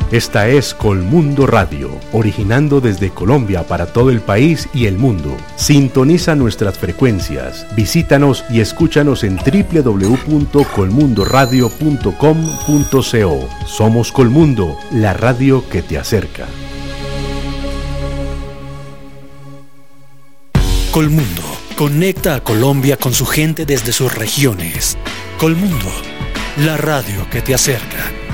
Esta es Colmundo Radio, originando desde Colombia para todo el país y el mundo. Sintoniza nuestras frecuencias, visítanos y escúchanos en www.colmundoradio.com.co. Somos Colmundo, la radio que te acerca. Colmundo conecta a Colombia con su gente desde sus regiones. Colmundo, la radio que te acerca.